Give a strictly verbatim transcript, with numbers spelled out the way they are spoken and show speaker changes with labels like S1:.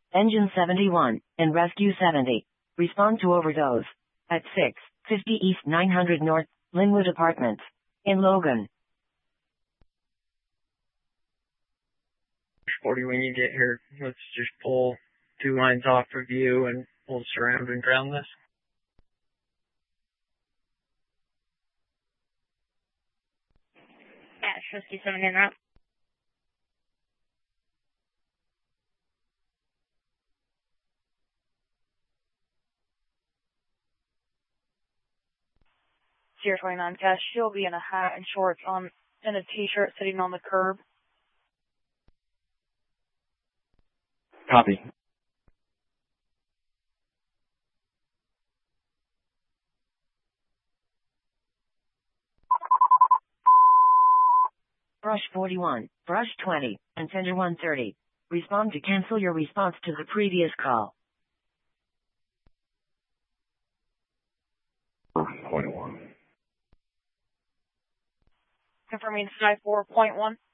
S1: Engine seventy-one, and Rescue seventy. Respond to overdose. At six fifty East nine hundred North, Linwood Apartments. In Logan.
S2: forty, when you get here, let's just pull two lines off of you and we'll surround and ground this.
S3: Yeah, Rescue seventy en route. Sierra twenty-nine Cash, she'll be in a hat and shorts on and a t-shirt sitting on the curb.
S4: Copy.
S1: Brush forty-one, Brush twenty, and Tender one thirty. Respond to cancel your response to the previous call.
S4: Point one.
S3: Confirming Sky four point one.